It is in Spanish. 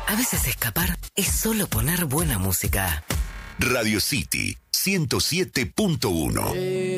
A veces escapar es solo poner buena música. Radio City 107.1.